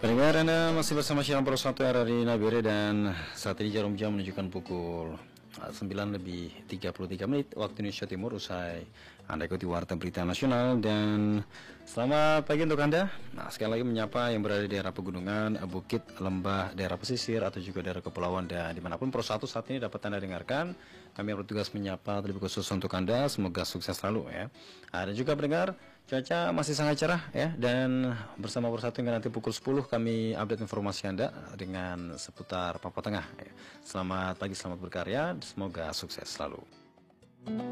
Pendengar, Anda masih bersama Siaran Pro 1 RRI Nabire, dan saat ini jarum jam menunjukkan pukul 9:33 waktu Indonesia Timur. Usai Anda ikuti Warta Berita Nasional, dan selamat pagi untuk Anda. Nah, sekali lagi menyapa yang berada di daerah pegunungan, bukit, lembah, daerah pesisir, atau juga daerah kepulauan, dan dimanapun Pro 1 saat ini dapat Anda dengarkan. Kami bertugas menyapa terlebih khusus untuk Anda. Semoga sukses selalu ya. Ada juga pendengar, cuaca masih sangat cerah ya, dan bersama Pro 1 hingga nanti pukul 10 kami update informasi Anda dengan seputar Papua Tengah ya. Selamat pagi, selamat berkarya, semoga sukses selalu.